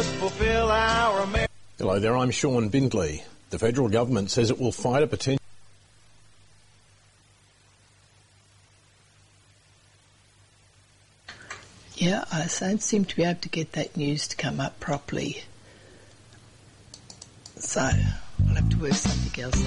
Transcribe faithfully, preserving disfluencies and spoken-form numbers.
us fulfill our American... Hello there, I'm Sean Bindley. The federal government says it will fight a potential... Yeah, I don't seem to be able to get that news to come up properly. So, I'll have to work something else